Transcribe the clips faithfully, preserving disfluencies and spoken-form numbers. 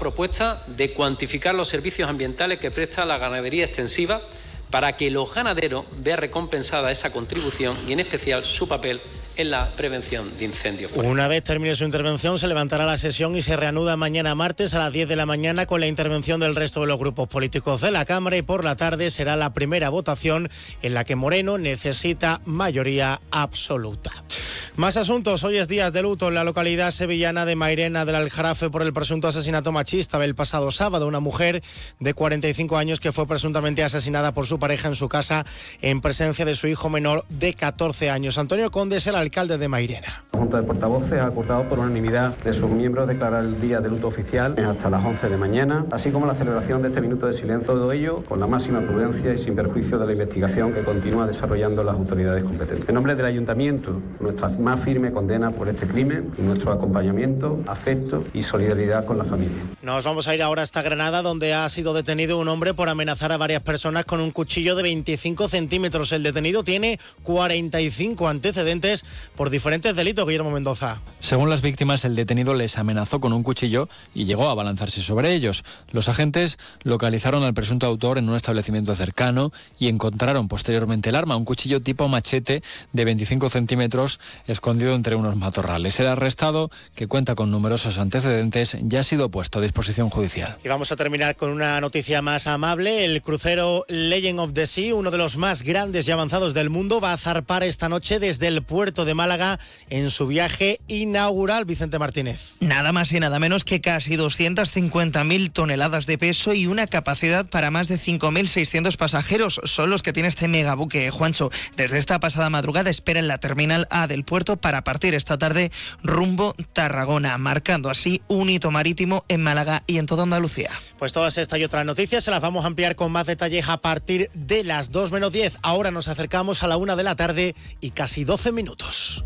propuesta de cuantificar los servicios ambientales que presta la ganadería extensiva para que los ganaderos vean recompensada esa contribución y en especial su papel en la prevención de incendios. Una vez termine su intervención se levantará la sesión y se reanuda mañana martes a las diez de la mañana con la intervención del resto de los grupos políticos de la Cámara, y por la tarde será la primera votación en la que Moreno necesita mayoría absoluta. Más asuntos. Hoy es días de luto en la localidad sevillana de Mairena del Aljarafe por el presunto asesinato machista del pasado sábado. Una mujer de cuarenta y cinco años que fue presuntamente asesinada por su pareja en su casa en presencia de su hijo menor de catorce años. Antonio Conde es el alcalde de Mairena. La Junta de Portavoces ha acordado por unanimidad de sus miembros declarar el día de luto oficial hasta las once de mañana, así como la celebración de este minuto de silencio, todo ello con la máxima prudencia y sin perjuicio de la investigación que continúa desarrollando las autoridades competentes. En nombre del Ayuntamiento, nuestra más firme condena por este crimen y nuestro acompañamiento, afecto y solidaridad con la familia. Nos vamos a ir ahora hasta Granada, donde ha sido detenido un hombre por amenazar a varias personas con un cuchillo de veinticinco centímetros. El detenido tiene cuarenta y cinco antecedentes por diferentes delitos. Guillermo Mendoza. Según las víctimas, el detenido les amenazó con un cuchillo y llegó a abalanzarse sobre ellos. Los agentes localizaron al presunto autor en un establecimiento cercano y encontraron posteriormente el arma, un cuchillo tipo machete de veinticinco centímetros escondido entre unos matorrales. El arrestado, que cuenta con numerosos antecedentes, ya ha sido puesto a disposición judicial. Y vamos a terminar con una noticia más amable. El crucero Legend of the Sea, uno de los más grandes y avanzados del mundo, va a zarpar esta noche desde el puerto de Málaga en su viaje inaugural. Vicente Martínez. Nada más y nada menos que casi doscientas cincuenta mil toneladas de peso y una capacidad para más de cinco mil seiscientos pasajeros. Son los que tiene este megabuque, Juancho. Desde esta pasada madrugada espera en la terminal A del puerto para partir esta tarde rumbo Tarragona, marcando así un hito marítimo en Málaga y en toda Andalucía. Pues todas estas y otras noticias se las vamos a ampliar con más detalles a partir de las dos menos diez. Ahora nos acercamos a la una de la tarde y casi doce minutos.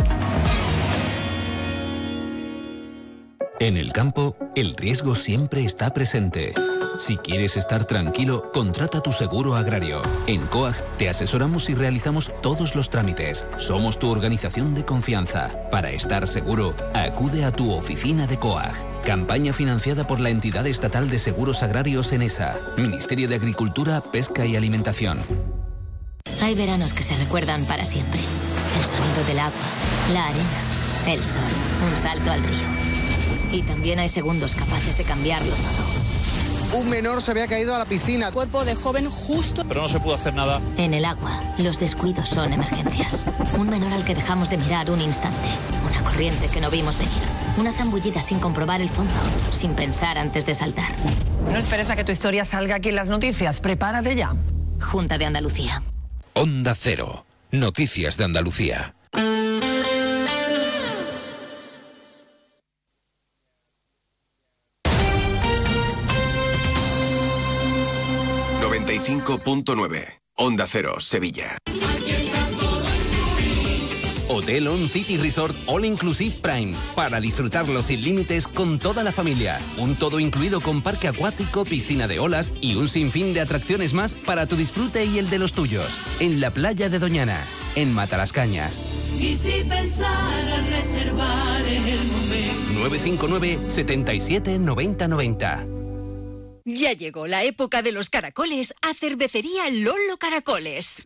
En el campo, el riesgo siempre está presente. Si quieres estar tranquilo, contrata tu seguro agrario. En COAG te asesoramos y realizamos todos los trámites. Somos tu organización de confianza. Para estar seguro, acude a tu oficina de COAG. Campaña financiada por la Entidad Estatal de Seguros Agrarios ENESA, Ministerio de Agricultura, Pesca y Alimentación. Hay veranos que se recuerdan para siempre. El sonido del agua, la arena, el sol, un salto al río. Y también hay segundos capaces de cambiarlo todo. Un menor se había caído a la piscina. Cuerpo de joven justo. Pero no se pudo hacer nada. En el agua, los descuidos son emergencias. Un menor al que dejamos de mirar un instante. Una corriente que no vimos venir. Una zambullida sin comprobar el fondo. Sin pensar antes de saltar. No esperes a que tu historia salga aquí en las noticias. Prepárate ya. Junta de Andalucía. Onda Cero. Noticias de Andalucía. noventa y cinco punto nueve. Onda Cero, Sevilla. Hotel On City Resort All Inclusive Prime, para disfrutarlo sin límites con toda la familia. Un todo incluido con parque acuático, piscina de olas y un sinfín de atracciones más para tu disfrute y el de los tuyos. En la playa de Doñana, en Matalascañas. Y si pensara reservar el momento. nueve cinco nueve, siete siete, nueve cero nueve cero. Ya llegó la época de los caracoles a Cervecería Lolo Caracoles.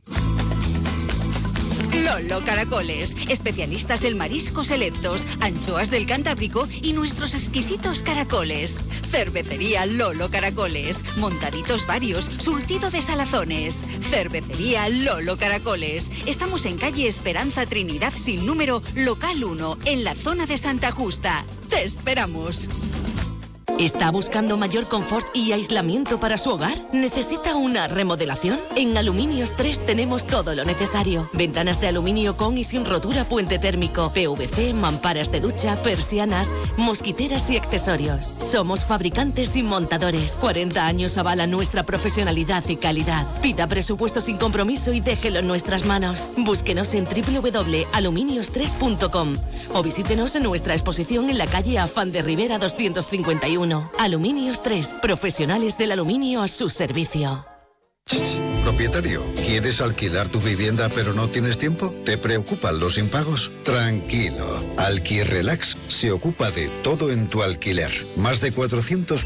Lolo Caracoles, especialistas en mariscos selectos, anchoas del Cantábrico y nuestros exquisitos caracoles. Cervecería Lolo Caracoles, montaditos varios, surtido de salazones. Cervecería Lolo Caracoles. Estamos en calle Esperanza Trinidad sin número, local uno, en la zona de Santa Justa. ¡Te esperamos! ¿Está buscando mayor confort y aislamiento para su hogar? ¿Necesita una remodelación? En Aluminios tres tenemos todo lo necesario. Ventanas de aluminio con y sin rotura, puente térmico, P V C, mamparas de ducha, persianas, mosquiteras y accesorios. Somos fabricantes y montadores. cuarenta años avalan nuestra profesionalidad y calidad. Pida presupuesto sin compromiso y déjelo en nuestras manos. Búsquenos en doble u doble u doble u punto aluminios tres punto com o visítenos en nuestra exposición en la calle Afán de Rivera doscientos cincuenta y uno. Aluminios tres, profesionales del aluminio a su servicio. Propietario, ¿quieres alquilar tu vivienda pero no tienes tiempo? ¿Te preocupan los impagos? Tranquilo, Alquirelax se ocupa de todo en tu alquiler. Más de cuatrocientos